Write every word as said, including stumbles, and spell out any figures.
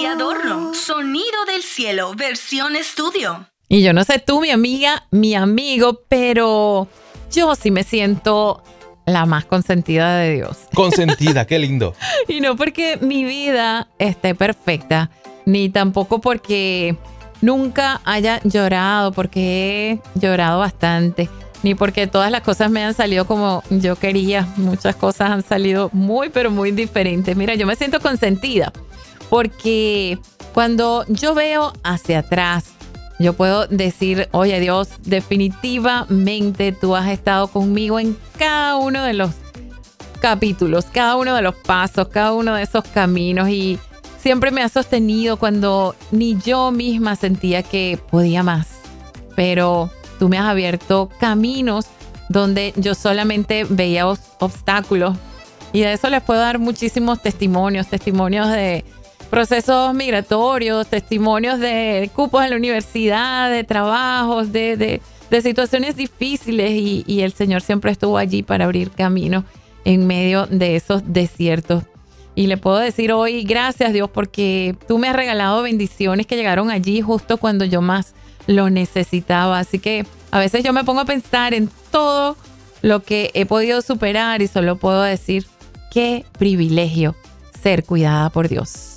adorno. Sonido del cielo, versión estudio. Y yo no sé tú, mi amiga, mi amigo, pero yo sí me siento la más consentida de Dios. Consentida, qué lindo. Y no porque mi vida esté perfecta, ni tampoco porque nunca haya llorado, porque he llorado bastante, ni porque todas las cosas me han salido como yo quería. Muchas cosas han salido muy, pero muy diferentes. Mira, yo me siento consentida porque cuando yo veo hacia atrás, yo puedo decir, oye Dios, definitivamente tú has estado conmigo en cada uno de los capítulos, cada uno de los pasos, cada uno de esos caminos, y siempre me has sostenido cuando ni yo misma sentía que podía más. Pero tú me has abierto caminos donde yo solamente veía obstáculos, y de eso les puedo dar muchísimos testimonios, testimonios de procesos migratorios, testimonios de cupos en la universidad, de trabajos, de, de, de situaciones difíciles, y, y el Señor siempre estuvo allí para abrir camino en medio de esos desiertos. Y le puedo decir hoy, gracias Dios, porque tú me has regalado bendiciones que llegaron allí justo cuando yo más lo necesitaba. Así que a veces yo me pongo a pensar en todo lo que he podido superar y solo puedo decir, qué privilegio ser cuidada por Dios.